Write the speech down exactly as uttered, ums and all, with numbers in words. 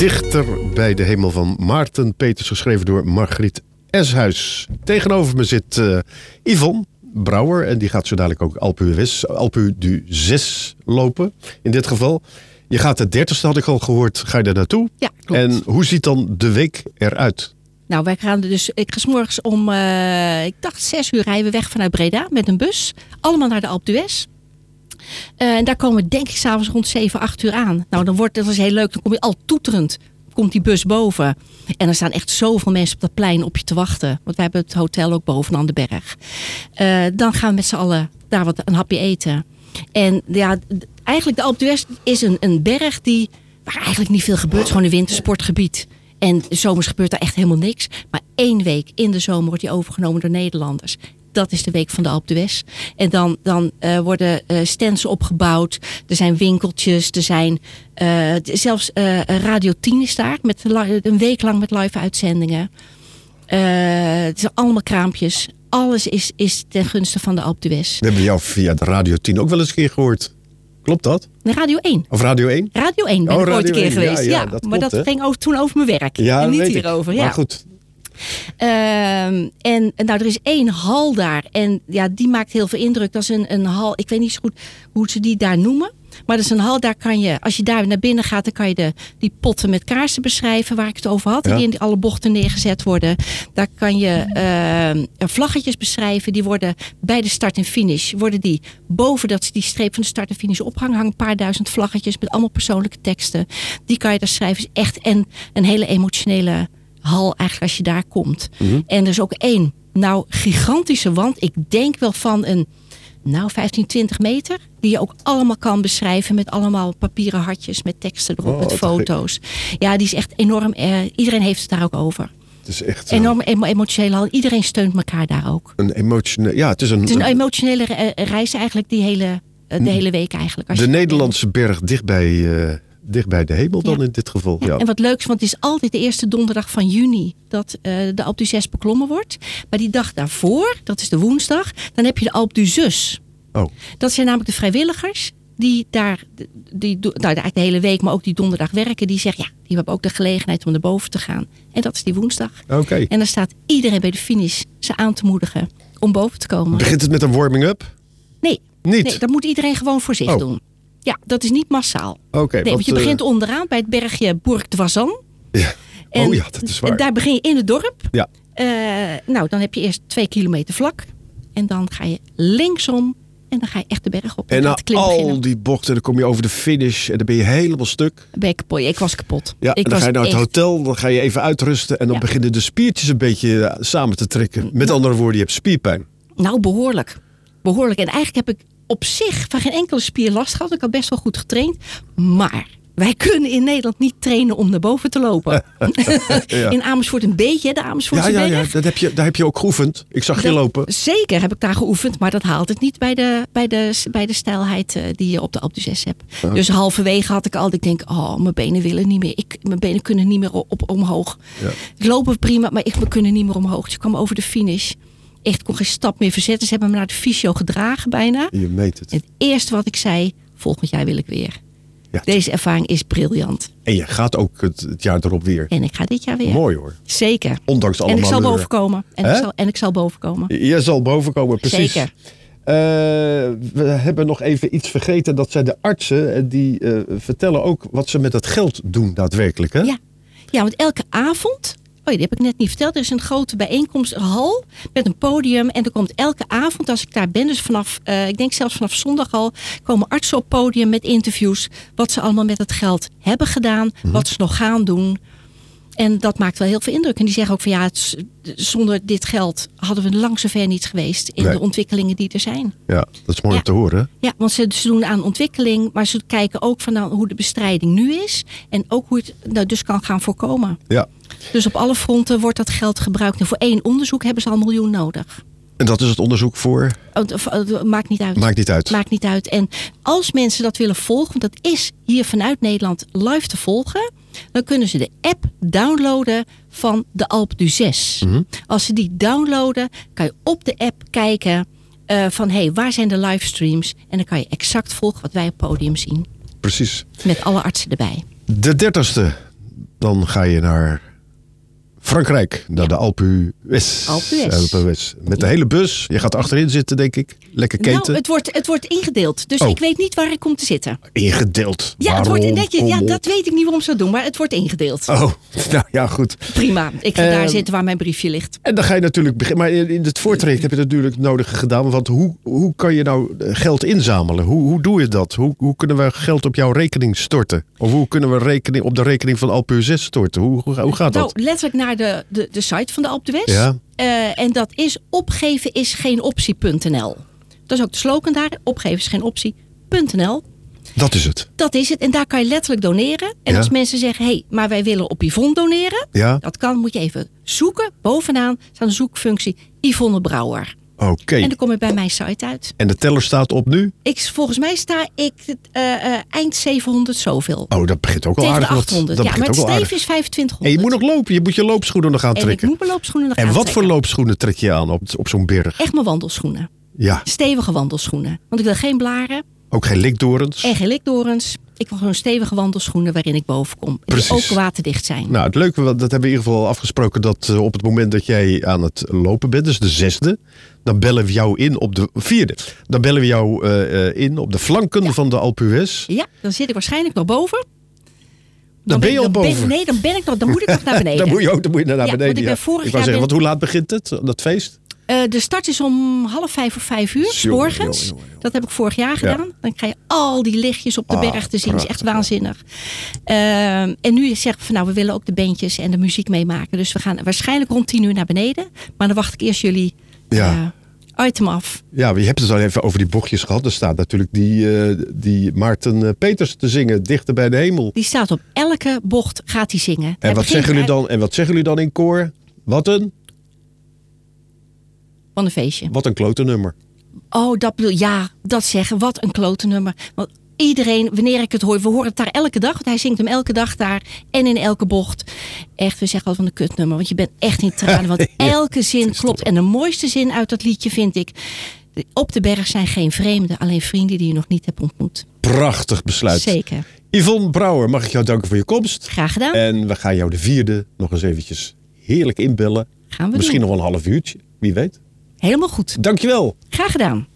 Dichter bij de hemel van Maarten Peters, geschreven door Margriet Eshuis. Tegenover me zit uh, Yvonne Brouwer en die gaat zo dadelijk ook Alpe d'Huez lopen. In dit geval. Je gaat de dertigste, had ik al gehoord, ga je daar naartoe? Ja, klopt. En hoe ziet dan de week eruit? Nou, wij gaan dus, ik ga 's morgens om, uh, ik dacht zes uur rijden we weg vanuit Breda met een bus. Allemaal naar de Alpe d'Huez. Uh, en daar komen we denk ik s'avonds rond zeven, acht uur aan. Nou, dan wordt, dat is heel leuk. Dan kom je al toeterend, komt die bus boven. En er staan echt zoveel mensen op dat plein op je te wachten. Want wij hebben het hotel ook bovenaan de berg. Uh, dan gaan we met z'n allen daar wat een hapje eten. En ja, eigenlijk de Alpe d'Huez is een, een berg die, waar eigenlijk niet veel gebeurt. Het is gewoon een wintersportgebied. En zomers gebeurt daar echt helemaal niks. Maar één week in de zomer wordt die overgenomen door Nederlanders. Dat is de week van de Alpe d'Huez. En dan, dan uh, worden uh, stands opgebouwd. Er zijn winkeltjes. Er zijn uh, zelfs uh, Radio tien is daar. Met een week lang met live uitzendingen. Uh, het zijn allemaal kraampjes. Alles is, is ten gunste van de Alpe d'Huez. We hebben jou via de Radio tien ook wel eens een keer gehoord. Klopt dat? De Radio één. Of Radio één? Radio één ben oh, ik ooit een keer één. geweest. Ja, ja, ja, dat maar klopt, dat hè? ging over, toen over mijn werk. Ja, en niet hierover. Ja. Maar goed. Uh, en nou, er is één hal daar. En ja, die maakt heel veel indruk. Dat is een, een hal, ik weet niet zo goed hoe ze die daar noemen. Maar dat is een hal, daar kan je, als je daar naar binnen gaat, dan kan je de, die potten met kaarsen beschrijven waar ik het over had. Ja. Die in alle bochten neergezet worden. Daar kan je uh, vlaggetjes beschrijven. Die worden bij de start en finish, worden die boven dat, die streep van de start en finish ophangen. Hangen een paar duizend vlaggetjes met allemaal persoonlijke teksten. Die kan je daar schrijven. Is echt en een hele emotionele hal eigenlijk als je daar komt. Mm-hmm. En er is ook één, nou gigantische wand. Ik denk wel van een, nou vijftien, twintig meter. Die je ook allemaal kan beschrijven met allemaal papieren hartjes, met teksten erop, oh, met foto's. Ja, die is echt enorm. Uh, iedereen heeft het daar ook over. Het is echt enorm emo- emotionele hal. Iedereen steunt elkaar daar ook. Een emotionele, ja, het is een, het is een emotionele re- reis eigenlijk die hele, uh, de hele week eigenlijk. Als de je Nederlandse berg dichtbij. Uh... Dicht bij de hemel dan ja. in dit geval. Ja, ja. En wat leuks, want het is altijd de eerste donderdag van juni dat uh, de Alpe d'Huez beklommen wordt. Maar die dag daarvoor, dat is de woensdag, dan heb je de Alpe d'Huez. Oh. Dat zijn namelijk de vrijwilligers die daar, die, nou, eigenlijk de hele week, maar ook die donderdag werken. Die zeggen, ja, die hebben ook de gelegenheid om naar boven te gaan. En dat is die woensdag. Okay. En dan staat iedereen bij de finish ze aan te moedigen om boven te komen. Begint het met een warming-up? Nee. Niet? Nee, dat moet iedereen gewoon voor zich oh. doen. Ja, dat is niet massaal. Oké. Okay, nee, want je begint onderaan bij het bergje Bourg de Vazan. Ja. En, oh ja, dat is waar. En daar begin je in het dorp. Ja. Uh, nou, dan heb je eerst twee kilometer vlak. En dan ga je linksom. En dan ga je echt de berg op. En na al beginnen. Die bochten, dan kom je over de finish. En dan ben je helemaal stuk. Dan ben ik kapot. Ik was kapot. Ja, ik en dan ga je naar het echt... hotel. Dan ga je even uitrusten. En dan ja. beginnen de spiertjes een beetje samen te trekken. Met nou, andere woorden, je hebt spierpijn. Nou, behoorlijk. Behoorlijk. En eigenlijk heb ik op zich van geen enkele spier last gehad. Ik had best wel goed getraind. Maar wij kunnen in Nederland niet trainen om naar boven te lopen. ja. In Amersfoort een beetje, de Amersfoortse ja, ja, berg. Ja, dat heb je, daar heb je ook geoefend. Ik zag dat, je lopen. Zeker heb ik daar geoefend. Maar dat haalt het niet bij de, bij de, bij de stijlheid uh, die je op de Alpe d'Huez hebt. Uh-huh. Dus halverwege had ik al, ik denk, oh, mijn benen willen niet meer. Ik, mijn benen kunnen niet meer op, omhoog. Ja. Ik lopen prima, maar ik, we kunnen niet meer omhoog. Dus ik kwam over de finish. Echt kon geen stap meer verzetten. Ze hebben me naar de fysio gedragen bijna. Je meet het. En het eerste wat ik zei, volgend jaar wil ik weer. Ja. Deze ervaring is briljant. En je gaat ook het, het jaar erop weer. En ik ga dit jaar weer. Mooi hoor. Zeker. Ondanks allemaal. En ik zal bovenkomen. En, ik zal, en ik zal bovenkomen. Je zal bovenkomen, precies. Zeker. Uh, we hebben nog even iets vergeten. Dat zijn de artsen. Die uh, vertellen ook wat ze met het geld doen daadwerkelijk. Hè? Ja. ja, want elke avond... Oh, die heb ik net niet verteld. Er is een grote bijeenkomsthal met een podium. En er komt elke avond, als ik daar ben, dus vanaf, uh, ik denk zelfs vanaf zondag al, komen artsen op podium met interviews. Wat ze allemaal met het geld hebben gedaan. Mm-hmm. Wat ze nog gaan doen. En dat maakt wel heel veel indruk. En die zeggen ook van ja, het, zonder dit geld hadden we lang zover niet geweest in nee. de ontwikkelingen die er zijn. Ja, dat is mooi ja. om te horen. Ja, want ze, ze doen aan ontwikkeling, maar ze kijken ook van nou, hoe de bestrijding nu is. En ook hoe het nou, dus kan gaan voorkomen. Ja. Dus op alle fronten wordt dat geld gebruikt. En voor één onderzoek hebben ze al een miljoen nodig. En dat is het onderzoek voor? Oh, maakt niet uit. Maakt niet uit. Maakt niet uit. En als mensen dat willen volgen, want dat is hier vanuit Nederland live te volgen, dan kunnen ze de app downloaden van de Alpe d'Huez. Mm-hmm. Als ze die downloaden, kan je op de app kijken uh, van hé, hey, waar zijn de livestreams? En dan kan je exact volgen wat wij op het podium zien. Precies. Met alle artsen erbij. De dertigste. dan ga je naar Frankrijk. Naar de Alpe d'Huez. Alpe d'Huez. Met de hele bus. Je gaat achterin zitten, denk ik. Lekker keten. Nou, het wordt, het wordt ingedeeld. Dus oh. ik weet niet waar ik kom te zitten. Ingedeeld? Ja, het Waarom? wordt netjes, ja, Kom dat weet ik niet waarom ze dat doen. Maar het wordt ingedeeld. Oh, nou ja, goed. Prima. Ik ga Uh, daar zitten waar mijn briefje ligt. En dan ga je natuurlijk beginnen. Maar in het voortraject heb je het natuurlijk nodig gedaan. Want hoe, hoe kan je nou geld inzamelen? Hoe, hoe doe je dat? Hoe, hoe kunnen we geld op jouw rekening storten? Of hoe kunnen we rekening op de rekening van Alpe d'Huez storten? Hoe, hoe, hoe gaat dat? Nou, letterlijk naar de, de, de site van de Alpe d'Huez. Ja. Uh, en dat is opgeven is geen optie punt n l. Dat is ook de slogan daar. Opgeven is geen optie punt n l. Dat is het. Dat is het. En daar kan je letterlijk doneren. En ja. als mensen zeggen, hé, hey, maar wij willen op Yvonne doneren. Ja. Dat kan, moet je even zoeken. Bovenaan staat een zoekfunctie Yvonne Brouwer. Oké. Okay. En dan kom je bij mijn site uit. En de teller staat op nu? Ik, volgens mij sta ik uh, uh, eind zevenhonderd zoveel. Oh, dat begint ook al Tegen aardig. de achthonderd. Dat ja, maar het streven is vijfentwintighonderd. En je moet nog lopen. Je moet je loopschoenen nog aantrekken. En ik moet mijn loopschoenen nog En aantrekken. wat voor loopschoenen trek je aan op, op zo'n berg? Echt mijn wandelschoenen. Ja. Stevige wandelschoenen. Want ik wil geen blaren. Ook geen likdorens? En geen likdorens. Ik wil gewoon stevige wandelschoenen waarin ik boven kom. Die ook waterdicht zijn. Nou, het leuke, dat hebben we in ieder geval afgesproken, dat uh, op het moment dat jij aan het lopen bent, dus de zesde, dan bellen we jou in op de vierde. Dan bellen we jou uh, uh, in op de flanken ja. van de Alpe d'Huez. Ja, dan zit ik waarschijnlijk nog boven. Dan, dan ben je al boven? Ben, nee, dan ben ik nog, dan moet ik nog naar beneden. dan moet je ook dan moet je naar ja, beneden. Want ik ben ja. vorig ik wou jaar zeggen, ben... want hoe laat begint het, dat feest? Uh, de start is om half vijf of vijf uur, s morgens. Dat heb ik vorig jaar gedaan. Ja. Dan krijg je al die lichtjes op de ah, berg te zien. Dat is echt waanzinnig. Uh, en nu zeggen we van nou, we willen ook de bandjes en de muziek meemaken. Dus we gaan waarschijnlijk rond tien uur naar beneden. Maar dan wacht ik eerst jullie ja. uh, item af. Ja, je hebt het al even over die bochtjes gehad. Er staat natuurlijk die, uh, die Maarten Peters te zingen, Dichter bij de Hemel. Die staat op elke bocht, gaat hij zingen. En wat, zeggen jullie dan, en wat zeggen jullie dan in koor? Wat een... Van een feestje. Wat een klote nummer. Oh, dat bedoel ja, dat zeggen. Wat een klote nummer. Want iedereen, wanneer ik het hoor, we horen het daar elke dag. Want hij zingt hem elke dag daar en in elke bocht. Echt, we zeggen al van de kutnummer. Want je bent echt in tranen. Want elke zin klopt. En de mooiste zin uit dat liedje vind ik: op de berg zijn geen vreemden, alleen vrienden die je nog niet hebt ontmoet. Prachtig besluit. Zeker. Yvonne Brouwer, mag ik jou danken voor je komst. Graag gedaan. En we gaan jou de vierde nog eens eventjes heerlijk inbellen. Gaan we Misschien doen. nog wel een half uurtje, wie weet. Helemaal goed. Dankjewel. Graag gedaan.